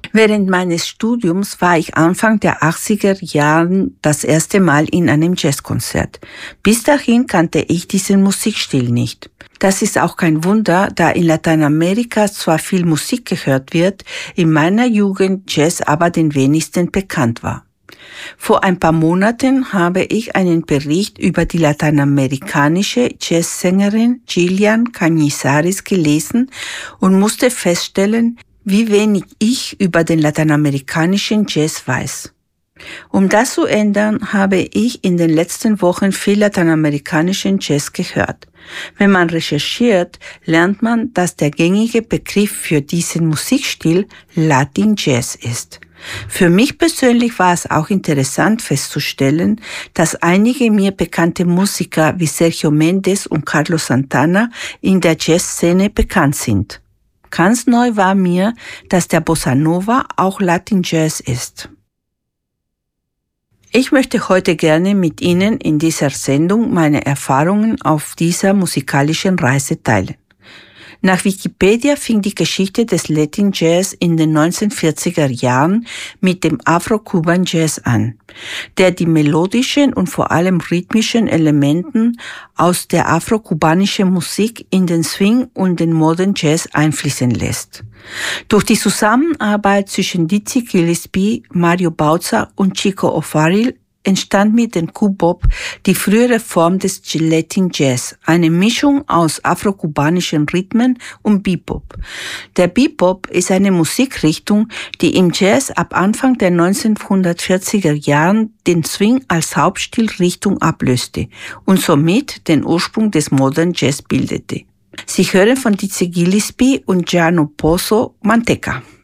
Während meines Studiums war ich Anfang der 80er Jahren das erste Mal in einem Jazzkonzert. Bis dahin kannte ich diesen Musikstil nicht. Das ist auch kein Wunder, da in Lateinamerika zwar viel Musik gehört wird, in meiner Jugend Jazz aber den wenigsten bekannt war. Vor ein paar Monaten habe ich einen Bericht über die lateinamerikanische Jazzsängerin Gillian Cañizares gelesen und musste feststellen, wie wenig ich über den lateinamerikanischen Jazz weiß. Um das zu ändern, habe ich in den letzten Wochen viel lateinamerikanischen Jazz gehört. Wenn man recherchiert, lernt man, dass der gängige Begriff für diesen Musikstil Latin Jazz ist. Für mich persönlich war es auch interessant festzustellen, dass einige mir bekannte Musiker wie Sergio Mendes und Carlos Santana in der Jazzszene bekannt sind. Ganz neu war mir, dass der Bossa Nova auch Latin Jazz ist. Ich möchte heute gerne mit Ihnen in dieser Sendung meine Erfahrungen auf dieser musikalischen Reise teilen. Nach Wikipedia fing die Geschichte des Latin Jazz in den 1940er Jahren mit dem Afro-Cuban Jazz an, der die melodischen und vor allem rhythmischen Elementen aus der afro-kubanischen Musik in den Swing und den Modern Jazz einfließen lässt. Durch die Zusammenarbeit zwischen Dizzy Gillespie, Mario Bauza und Chico O'Farrill entstand mit dem Cubop die frühere Form des Latin Jazz, eine Mischung aus afro-kubanischen Rhythmen und Bebop. Der Bebop ist eine Musikrichtung, die im Jazz ab Anfang der 1940er Jahren den Swing als Hauptstilrichtung ablöste und somit den Ursprung des Modern Jazz bildete. Sie hören von Dizzy Gillespie und Gianno Pozo Manteca.